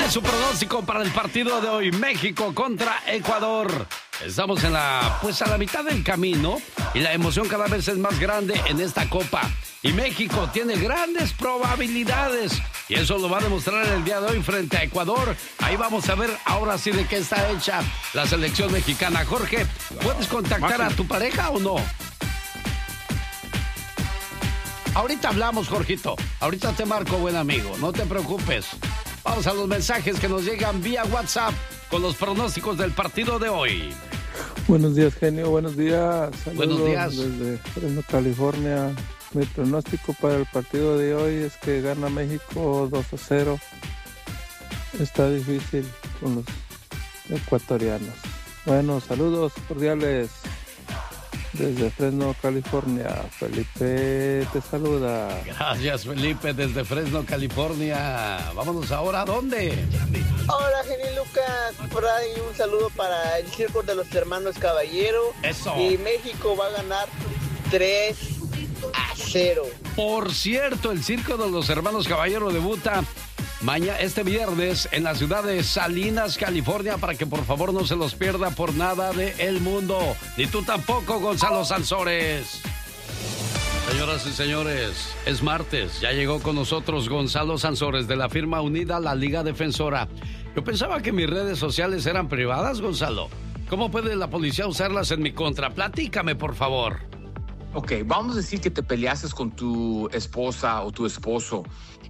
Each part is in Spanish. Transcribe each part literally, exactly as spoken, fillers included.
es su pronóstico para el partido de hoy? México contra Ecuador. Estamos en la, pues a la mitad del camino y la emoción cada vez es más grande en esta Copa. Y México tiene grandes probabilidades y eso lo va a demostrar el día de hoy frente a Ecuador. Ahí vamos a ver ahora sí de qué está hecha la selección mexicana. Jorge, ¿puedes contactar a tu pareja o no? Ahorita hablamos, Jorgito. Ahorita te marco, buen amigo. No te preocupes. Vamos a los mensajes que nos llegan vía WhatsApp con los pronósticos del partido de hoy. Buenos días, genio. Buenos días. Saludos Buenos días. Desde Fresno, California. Mi pronóstico para el partido de hoy es que gana México dos a cero. Está difícil con los ecuatorianos. Bueno, saludos cordiales. Desde Fresno, California, Felipe te saluda. Gracias, Felipe, desde Fresno, California. Vámonos ahora, ¿a dónde? Hola, genio Lucas. Por ahí un saludo para el Circo de los Hermanos Caballero. Eso. Y México va a ganar tres a cero. Por cierto, el Circo de los Hermanos Caballero debuta mañana, este viernes, en la ciudad de Salinas, California, para que por favor no se los pierda por nada del mundo. Ni tú tampoco, Gonzalo Sansores. Señoras y señores, es martes. Ya llegó con nosotros Gonzalo Sansores de la firma unida La Liga Defensora. Yo pensaba que mis redes sociales eran privadas, Gonzalo. ¿Cómo puede la policía usarlas en mi contra? Platícame, por favor. Ok, vamos a decir que te peleases con tu esposa o tu esposo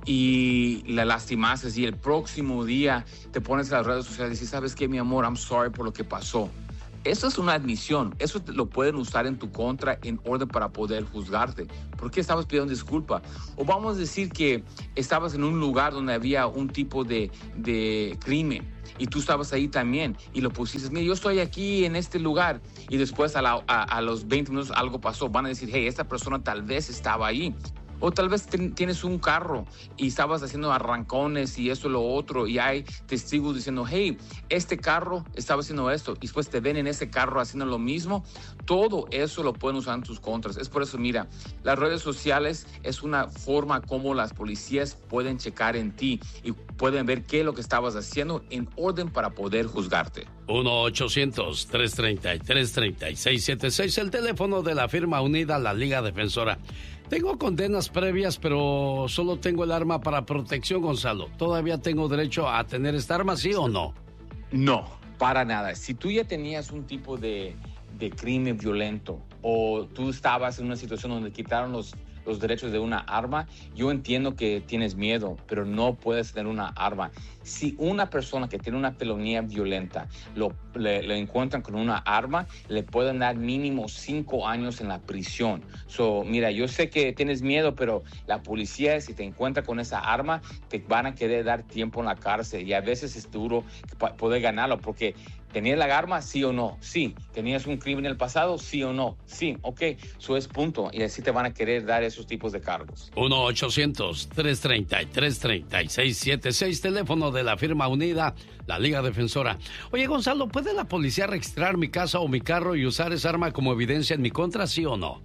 y la lastimases y el próximo día te pones en las redes sociales y dices, ¿sabes qué, mi amor? I'm sorry por lo que pasó. Eso es una admisión. Eso te lo pueden usar en tu contra en orden para poder juzgarte. ¿Por qué estabas pidiendo disculpa? O vamos a decir que estabas en un lugar donde había un tipo de, de crimen y tú estabas ahí también y lo pusiste, mira, yo estoy aquí en este lugar y después a, la, a, a los veinte minutos algo pasó. Van a decir, hey, esta persona tal vez estaba ahí. O tal vez ten, tienes un carro y estabas haciendo arrancones y esto, lo otro, y hay testigos diciendo, hey, este carro estaba haciendo esto, y después te ven en ese carro haciendo lo mismo. Todo eso lo pueden usar en tus contras. Es por eso, mira, las redes sociales es una forma como las policías pueden checar en ti y pueden ver qué es lo que estabas haciendo en orden para poder juzgarte. uno ochocientos, tres treinta y tres, treinta y seis setenta y seis, el teléfono de la firma unida La Liga Defensora. Tengo condenas previas, pero solo tengo el arma para protección, Gonzalo. ¿Todavía tengo derecho a tener esta arma, sí o no? No, para nada. Si tú ya tenías un tipo de, de crimen violento o tú estabas en una situación donde quitaron los, los derechos de una arma, yo entiendo que tienes miedo, pero no puedes tener una arma. Si una persona que tiene una felonía violenta lo, le, le encuentran con una arma, le pueden dar mínimo cinco años en la prisión. So, mira, yo sé que tienes miedo, pero la policía, si te encuentra con esa arma, te van a querer dar tiempo en la cárcel y a veces es duro poder ganarlo porque ¿tenías la arma? Sí o no. Sí. ¿Tenías un crimen en el pasado? Sí o no. Sí. Ok. Eso es punto. Y así te van a querer dar esos tipos de cargos. uno ochocientos, tres treinta y tres, treinta y seis setenta y seis, teléfono de la firma unida, La Liga Defensora. Oye, Gonzalo, ¿puede la policía registrar mi casa o mi carro y usar esa arma como evidencia en mi contra, sí o no?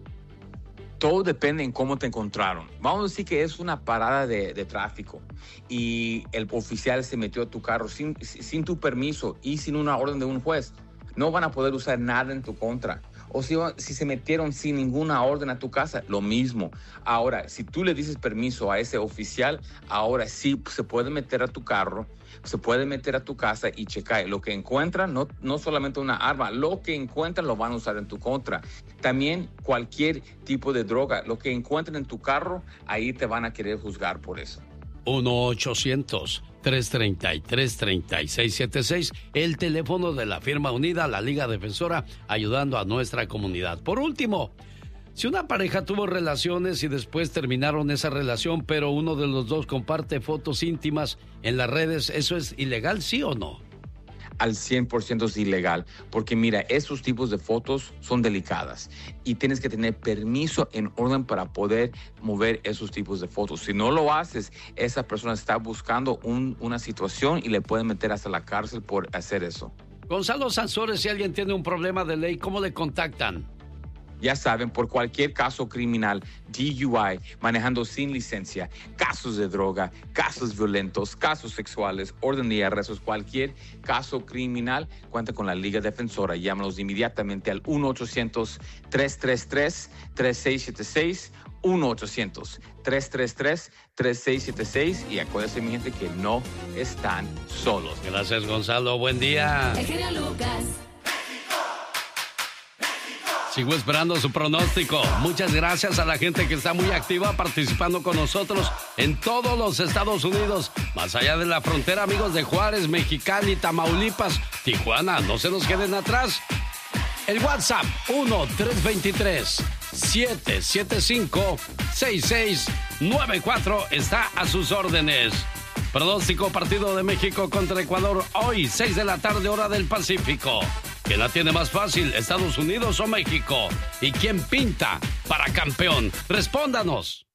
Todo depende en cómo te encontraron. Vamos a decir que es una parada de, de tráfico y el oficial se metió a tu carro sin, sin tu permiso y sin una orden de un juez. No van a poder usar nada en tu contra. O si, si se metieron sin ninguna orden a tu casa, lo mismo. Ahora, si tú le dices permiso a ese oficial, ahora sí se puede meter a tu carro, se puede meter a tu casa y checar. Lo que encuentran, no, no solamente una arma, lo que encuentran lo van a usar en tu contra. También cualquier tipo de droga, lo que encuentran en tu carro, ahí te van a querer juzgar por eso. uno ochocientos, tres treinta y tres, treinta y seis setenta y seis, el teléfono de la firma unida, La Liga Defensora, ayudando a nuestra comunidad. Por último, si una pareja tuvo relaciones y después terminaron esa relación, pero uno de los dos comparte fotos íntimas en las redes, ¿eso es ilegal, sí o no? Al cien por ciento es ilegal, porque mira, esos tipos de fotos son delicadas y tienes que tener permiso en orden para poder mover esos tipos de fotos. Si no lo haces, esa persona está buscando un, una situación y le pueden meter hasta la cárcel por hacer eso. Gonzalo Sansores, si alguien tiene un problema de ley, ¿cómo le contactan? ya saben, por cualquier caso criminal, D U I, manejando sin licencia, casos de droga, casos violentos, casos sexuales, orden de arrestos, cualquier caso criminal, cuenta con la Liga Defensora. Llámanos inmediatamente al uno ochocientos, tres tres tres, tres seis siete seis, uno ochocientos, tres tres tres, tres seis siete seis, y acuérdense, mi gente, que no están solos. Gracias, Gonzalo. Buen día. El genio Lucas. Sigo esperando su pronóstico. Muchas gracias a la gente que está muy activa participando con nosotros en todos los Estados Unidos. Más allá de la frontera, amigos de Juárez, Mexicali, Tamaulipas, Tijuana, no se nos queden atrás. El WhatsApp uno tres dos tres, siete siete cinco, seis seis nueve cuatro está a sus órdenes. Pronóstico partido de México contra Ecuador hoy, seis de la tarde, hora del Pacífico. ¿Quién la tiene más fácil, Estados Unidos o México? ¿Y quién pinta para campeón? Respóndanos.